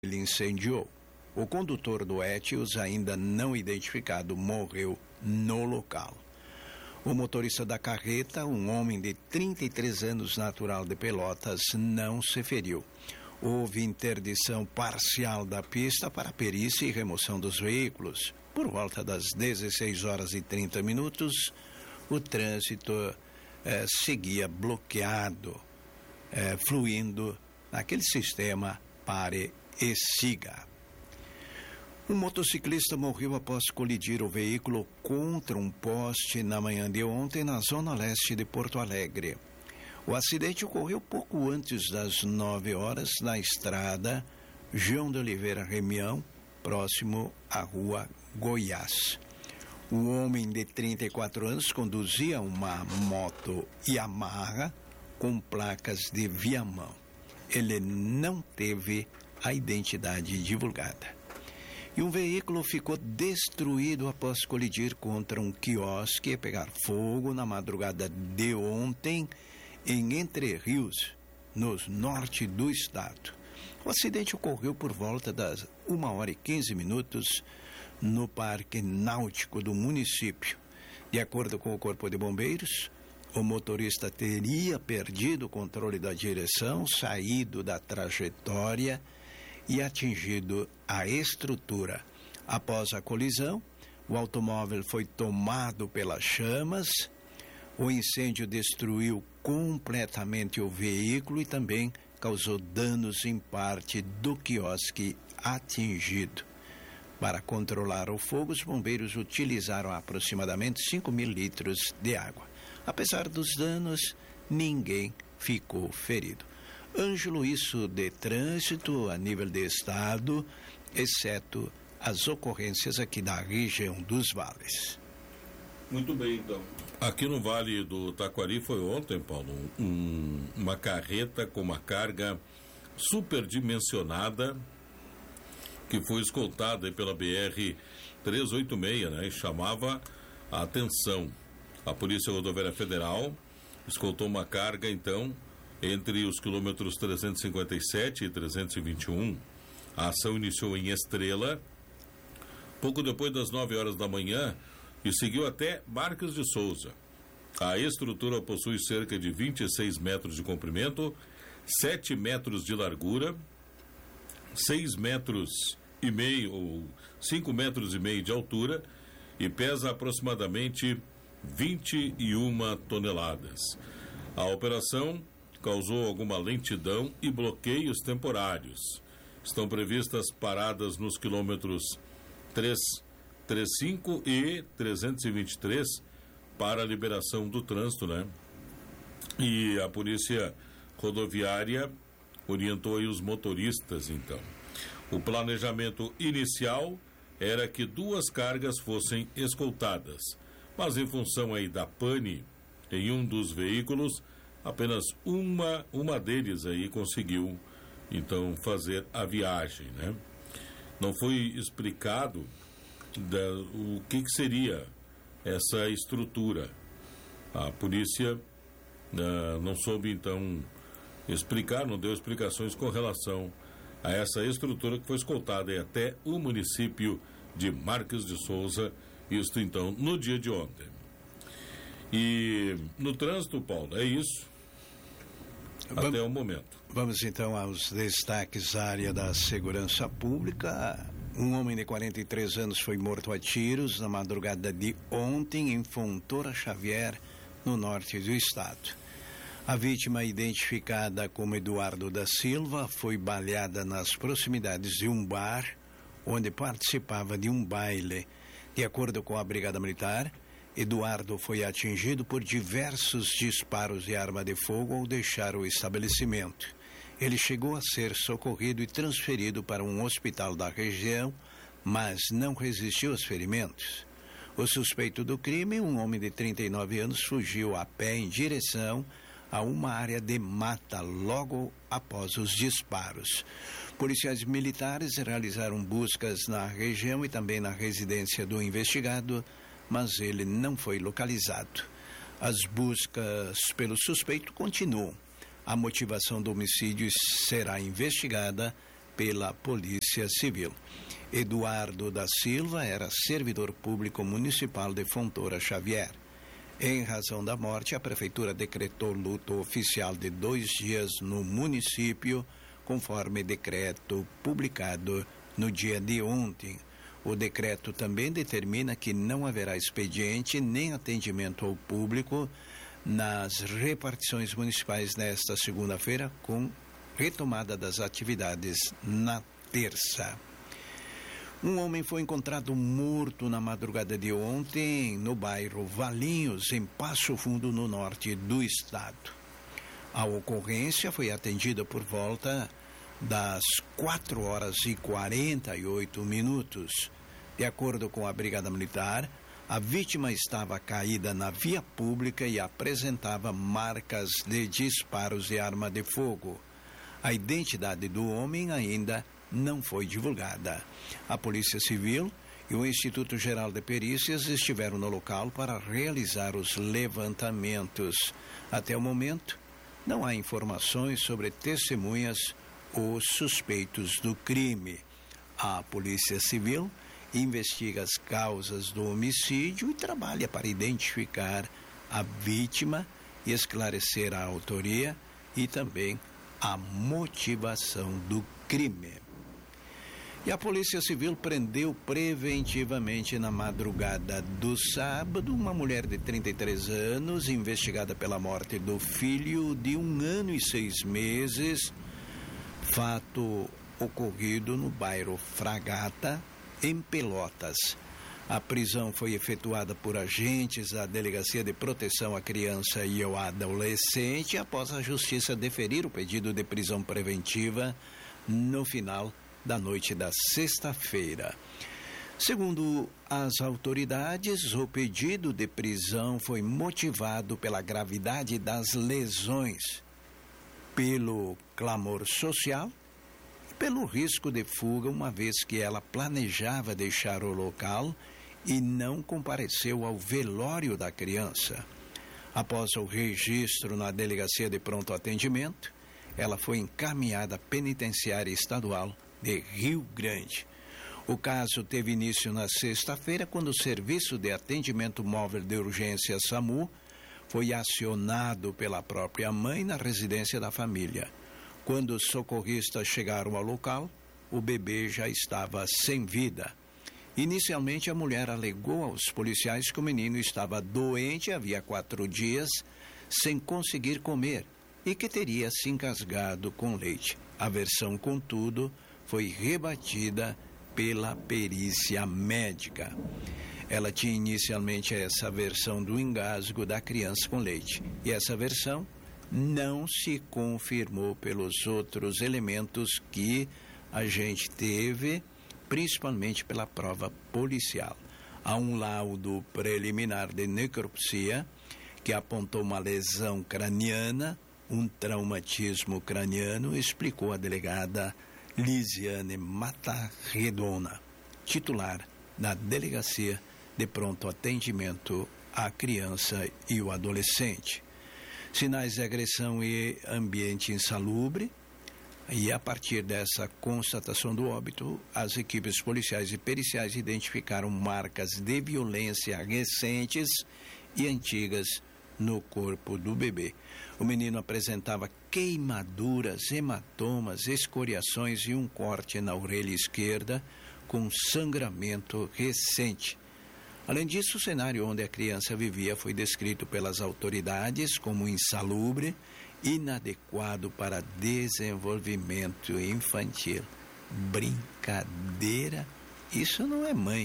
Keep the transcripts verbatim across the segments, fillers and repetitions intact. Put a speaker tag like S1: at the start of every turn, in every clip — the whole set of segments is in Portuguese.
S1: ele incendiou. O condutor do Etios, ainda não identificado, morreu no local. O motorista da carreta, um homem de trinta e três anos, natural de Pelotas, não se feriu. Houve interdição parcial da pista para perícia e remoção dos veículos. Por volta das dezesseis horas e trinta minutos, o trânsito eh, seguia bloqueado, eh, fluindo naquele sistema pare e siga. Um motociclista morreu após colidir o veículo contra um poste na manhã de ontem na zona leste de Porto Alegre. O acidente ocorreu pouco antes das nove horas na estrada João de Oliveira Remião, próximo à rua Goiás. O homem de trinta e quatro anos conduzia uma moto Yamaha com placas de Viamão. Ele não teve a identidade divulgada. E um veículo ficou destruído após colidir contra um quiosque e pegar fogo na madrugada de ontem em Entre Rios, no norte do estado. O acidente ocorreu por volta das uma hora e quinze minutos no Parque Náutico do município. De acordo com o Corpo de Bombeiros, o motorista teria perdido o controle da direção, saído da trajetória e atingido a estrutura. Após a colisão, o automóvel foi tomado pelas chamas. O incêndio destruiu completamente o veículo e também causou danos em parte do quiosque atingido. Para controlar o fogo, os bombeiros utilizaram aproximadamente cinco mil litros de água. Apesar dos danos, ninguém ficou ferido. Ângelo, isso de trânsito a nível de estado, exceto as ocorrências aqui da região dos vales.
S2: Muito bem, então. Aqui no Vale do Taquari foi ontem, Paulo, um, uma carreta com uma carga superdimensionada que foi escoltada pela B R trezentos e oitenta e seis, né? E chamava a atenção. A Polícia Rodoviária Federal escoltou uma carga, então, entre os quilômetros trezentos e cinquenta e sete e trezentos e vinte e um. A ação iniciou em Estrela, pouco depois das nove horas da manhã, e seguiu até Marques de Souza. A estrutura possui cerca de vinte e seis metros de comprimento, sete metros de largura, seis metros e meio, ou cinco metros e meio de altura, e pesa aproximadamente vinte e uma toneladas. A operação causou alguma lentidão e bloqueios temporários. Estão previstas paradas nos quilômetros trezentos e trinta e cinco e trezentos e vinte e três para a liberação do trânsito, né? E a Polícia Rodoviária orientou aí os motoristas, então. O planejamento inicial era que duas cargas fossem escoltadas, mas em função aí da pane em um dos veículos, apenas uma, uma deles aí conseguiu, então, fazer a viagem, né? Não foi explicado da, o que, que seria essa estrutura. A polícia uh, não soube, então, explicar, não deu explicações com relação a essa estrutura que foi escoltada até o município de Marques de Souza, isto, então, no dia de ontem. E no trânsito, Paulo, é isso
S1: vamos,
S2: até o momento.
S1: Vamos então aos destaques da área da segurança pública. Um homem de quarenta e três anos foi morto a tiros na madrugada de ontem em Fontoura Xavier, no norte do estado. A vítima, identificada como Eduardo da Silva, foi baleada nas proximidades de um bar onde participava de um baile. De acordo com a Brigada Militar, Eduardo foi atingido por diversos disparos de arma de fogo ao deixar o estabelecimento. Ele chegou a ser socorrido e transferido para um hospital da região, mas não resistiu aos ferimentos. O suspeito do crime, um homem de trinta e nove anos, fugiu a pé em direção a uma área de mata logo após os disparos. Policiais militares realizaram buscas na região e também na residência do investigado, mas ele não foi localizado. As buscas pelo suspeito continuam. A motivação do homicídio será investigada pela Polícia Civil. Eduardo da Silva era servidor público municipal de Fontoura Xavier. Em razão da morte, a Prefeitura decretou luto oficial de dois dias no município, conforme decreto publicado no dia de ontem. O decreto também determina que não haverá expediente nem atendimento ao público nas repartições municipais nesta segunda-feira, com retomada das atividades na terça. Um homem foi encontrado morto na madrugada de ontem no bairro Valinhos, em Passo Fundo, no norte do estado. A ocorrência foi atendida por volta das quatro horas e quarenta e oito minutos. De acordo com a Brigada Militar, a vítima estava caída na via pública e apresentava marcas de disparos de arma de fogo. A identidade do homem ainda não foi divulgada. A Polícia Civil e o Instituto Geral de Perícias estiveram no local para realizar os levantamentos. Até o momento, não há informações sobre testemunhas ou suspeitos do crime. A Polícia Civil investiga as causas do homicídio e trabalha para identificar a vítima e esclarecer a autoria e também a motivação do crime. E a Polícia Civil prendeu preventivamente na madrugada do sábado uma mulher de trinta e três anos, investigada pela morte do filho de um ano e seis meses, fato ocorrido no bairro Fragata, em Pelotas. A prisão foi efetuada por agentes da Delegacia de Proteção à Criança e ao Adolescente após a Justiça deferir o pedido de prisão preventiva no final da noite da sexta-feira. Segundo as autoridades, o pedido de prisão foi motivado pela gravidade das lesões, pelo clamor social e pelo risco de fuga, uma vez que ela planejava deixar o local e não compareceu ao velório da criança. Após o registro na Delegacia de Pronto Atendimento, ela foi encaminhada à Penitenciária Estadual de Rio Grande. O caso teve início na sexta-feira, quando o Serviço de Atendimento Móvel de Urgência SAMU foi acionado pela própria mãe na residência da família. Quando os socorristas chegaram ao local, o bebê já estava sem vida. Inicialmente, a mulher alegou aos policiais que o menino estava doente havia quatro dias, sem conseguir comer, e que teria se engasgado com leite. A versão, contudo, foi rebatida pela perícia médica. Ela tinha inicialmente essa versão do engasgo da criança com leite, e essa versão não se confirmou pelos outros elementos que a gente teve, principalmente pela prova policial. Há um laudo preliminar de necropsia que apontou uma lesão craniana, um traumatismo craniano, explicou a delegada Lisiane Matarredona, titular da Delegacia de Pronto Atendimento à Criança e o Adolescente. Sinais de agressão e ambiente insalubre. E a partir dessa constatação do óbito, as equipes policiais e periciais identificaram marcas de violência recentes e antigas no corpo do bebê. O menino apresentava queimaduras, hematomas, escoriações e um corte na orelha esquerda com sangramento recente. Além disso, o cenário onde a criança vivia foi descrito pelas autoridades como insalubre, inadequado para desenvolvimento infantil. Brincadeira? Isso não é mãe.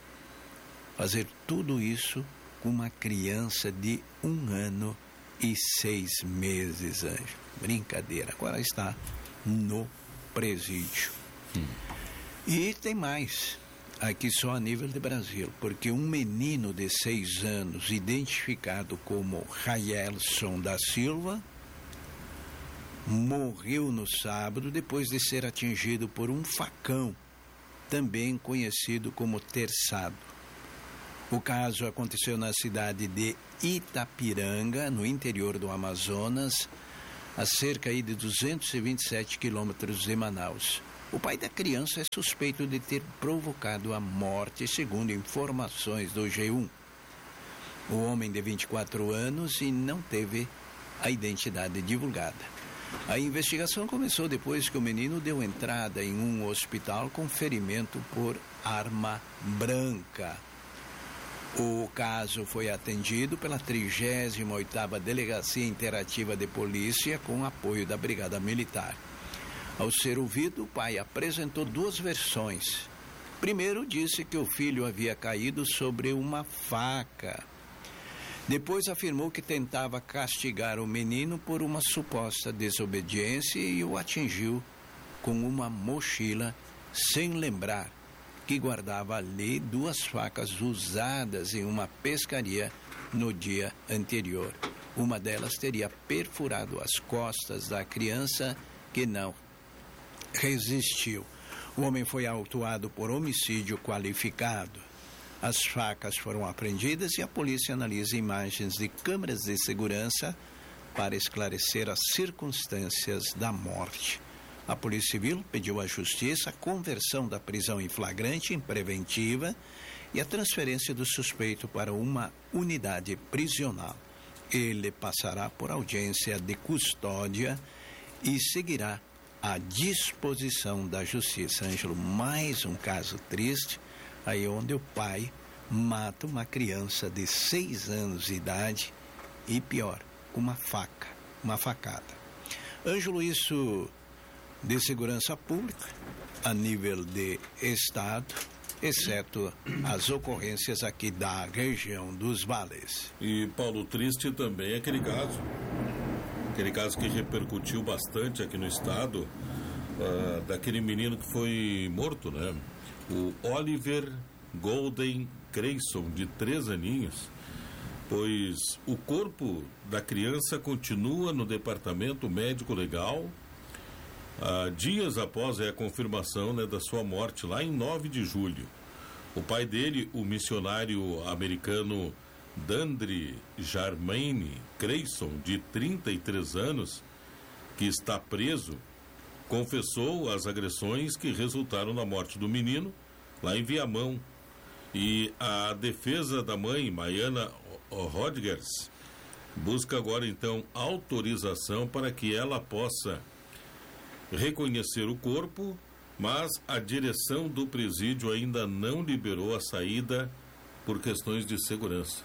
S1: Fazer tudo isso com uma criança de um ano e seis meses, Anjo. Brincadeira. Agora está no presídio. Hum. E tem mais. Aqui só a nível de Brasil, porque um menino de seis anos, identificado como Raelson da Silva, morreu no sábado depois de ser atingido por um facão, também conhecido como terçado. O caso aconteceu na cidade de Itapiranga, no interior do Amazonas, a cerca de duzentos e vinte e sete quilômetros de Manaus. O pai da criança é suspeito de ter provocado a morte, segundo informações do G um. O homem de vinte e quatro anos e não teve a identidade divulgada. A investigação começou depois que o menino deu entrada em um hospital com ferimento por arma branca. O caso foi atendido pela trigésima oitava Delegacia Interativa de Polícia com apoio da Brigada Militar. Ao ser ouvido, o pai apresentou duas versões. Primeiro, disse que o filho havia caído sobre uma faca. Depois afirmou que tentava castigar o menino por uma suposta desobediência e o atingiu com uma mochila, sem lembrar que guardava ali duas facas usadas em uma pescaria no dia anterior. Uma delas teria perfurado as costas da criança, que não resistiu. O homem foi autuado por homicídio qualificado. As facas foram apreendidas e a polícia analisa imagens de câmeras de segurança para esclarecer as circunstâncias da morte. A Polícia Civil pediu à Justiça a conversão da prisão em flagrante em preventiva e a transferência do suspeito para uma unidade prisional. Ele passará por audiência de custódia e seguirá à disposição da Justiça. Ângelo, mais um caso triste, aí onde o pai mata uma criança de seis anos de idade e, pior, com uma faca, uma facada. Ângelo, isso de segurança pública a nível de Estado, exceto as ocorrências aqui da região dos vales.
S2: E, Paulo, triste também é aquele caso, aquele caso que repercutiu bastante aqui no Estado, uh, daquele menino que foi morto, né? O Oliver Golden Grayson, de três aninhos, pois o corpo da criança continua no departamento médico legal, ah, dias após a confirmação, né, da sua morte, lá em nove de julho. O pai dele, o missionário americano Dandre Jarmaine Grayson, de trinta e três anos, que está preso, confessou as agressões que resultaram na morte do menino, lá em Viamão. E a defesa da mãe, Maiana Rodgers, busca agora, então, autorização para que ela possa reconhecer o corpo, mas a direção do presídio ainda não liberou a saída por questões de segurança.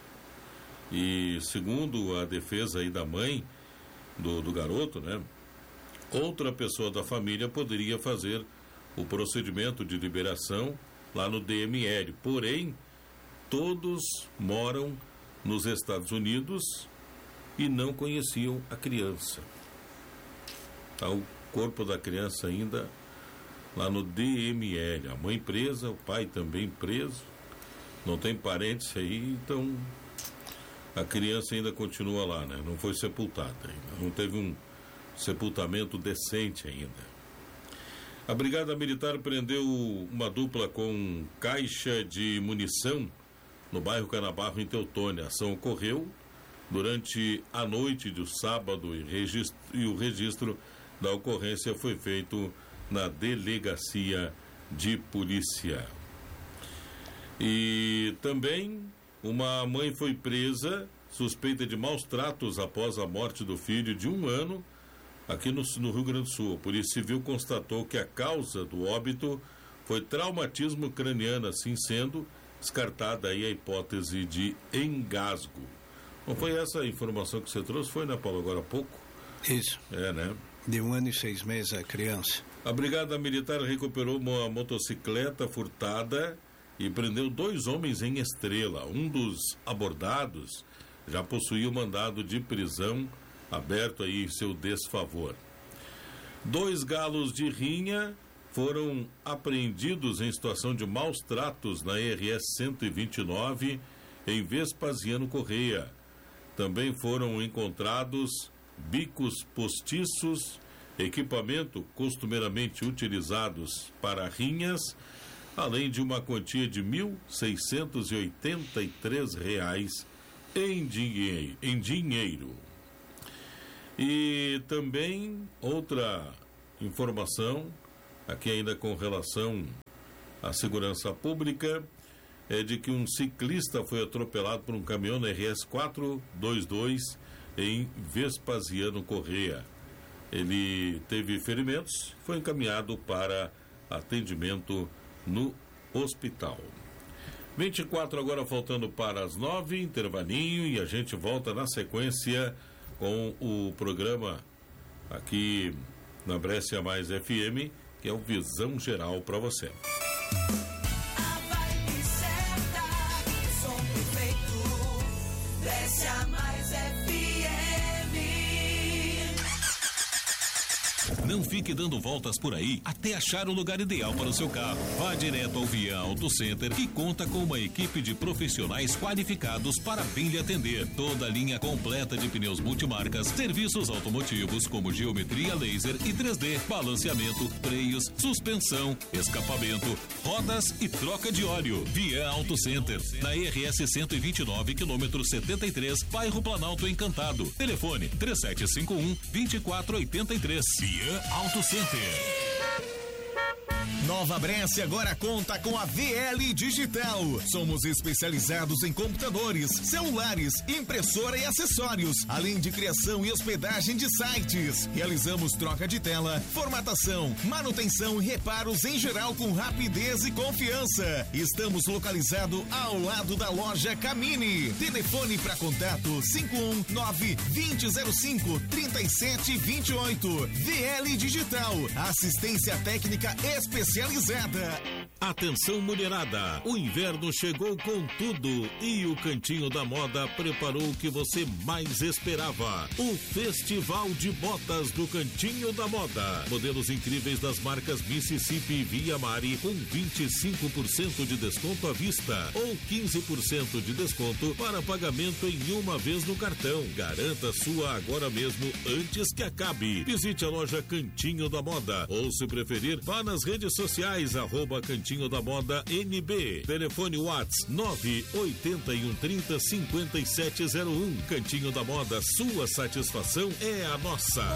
S2: E, segundo a defesa aí da mãe do, do garoto, né, outra pessoa da família poderia fazer o procedimento de liberação lá no D M L. Porém, todos moram nos Estados Unidos e não conheciam a criança. Tá o corpo da criança ainda lá no D M L. A mãe presa, o pai também preso. Não tem parentes aí, então a criança ainda continua lá, né? Não foi sepultada ainda. Não teve um sepultamento decente ainda. A Brigada Militar prendeu uma dupla com caixa de munição no bairro Canabarro, em Teutônia. A ação ocorreu durante a noite do sábado e, registro, e o registro da ocorrência foi feito na Delegacia de Polícia. E também uma mãe foi presa, suspeita de maus tratos após a morte do filho de um ano, aqui no, no Rio Grande do Sul. A Polícia Civil constatou que a causa do óbito foi traumatismo craniano, assim sendo descartada aí a hipótese de engasgo. Não foi essa a informação que você trouxe? Foi, né, Paulo, agora há pouco?
S1: Isso.
S2: É, né?
S1: De um ano e seis meses a criança.
S2: A Brigada Militar recuperou uma motocicleta furtada e prendeu dois homens em Estrela. Um dos abordados já possuía o mandado de prisão aberto aí em seu desfavor. Dois galos de rinha foram apreendidos em situação de maus tratos na R S cento e vinte e nove em Vespasiano Correia. Também foram encontrados bicos postiços, equipamento costumeiramente utilizados para rinhas, além de uma quantia de mil seiscentos e oitenta e três reais em dinheiro. Em dinheiro. E também outra informação, aqui ainda com relação à segurança pública, é de que um ciclista foi atropelado por um caminhão na R S quatrocentos e vinte e dois em Vespasiano Corrêa. Ele teve ferimentos, foi encaminhado para atendimento no hospital. vinte e quatro agora, faltando para as nove, intervalinho, e a gente volta na sequência com o programa aqui na Brescia Mais F M, que é o Visão Geral para você.
S3: A vibe certa, som perfeito, Brescia Mais F M.
S4: Não fique dando voltas por aí até achar o lugar ideal para o seu carro. Vá direto ao Via Auto Center, que conta com uma equipe de profissionais qualificados para bem lhe atender. Toda a linha completa de pneus multimarcas, serviços automotivos como geometria laser e três D, balanceamento, freios, suspensão, escapamento, rodas e troca de óleo. Via Auto Center, na R S cento e vinte e nove, quilômetro setenta e três, bairro Planalto Encantado. Telefone três sete cinco um, dois quatro oito três. Via Auto Center.
S5: Nova Brescia agora conta com a V L Digital. Somos especializados em computadores, celulares, impressora e acessórios, além de criação e hospedagem de sites. Realizamos troca de tela, formatação, manutenção e reparos em geral com rapidez e confiança. Estamos localizados ao lado da loja Camini. Telefone para contato cinco um nove, dois zero cinco, três sete dois oito. V L Digital, assistência técnica especializada.
S2: Atenção, mulherada, o inverno chegou com tudo e o Cantinho da Moda preparou o que você mais esperava: o Festival de Botas do Cantinho da Moda. Modelos incríveis das marcas Mississippi e Via Mari com vinte e cinco por cento de desconto à vista ou quinze por cento de desconto para pagamento em uma vez no cartão. Garanta sua agora mesmo antes que acabe. Visite a loja Cantinho da Moda ou, se preferir, vá nas redes sociais, arroba Cantinho da Moda N B. Telefone WhatsApp nove oito um, trinta, cinquenta e sete zero um. Cantinho da Moda, sua satisfação é a nossa.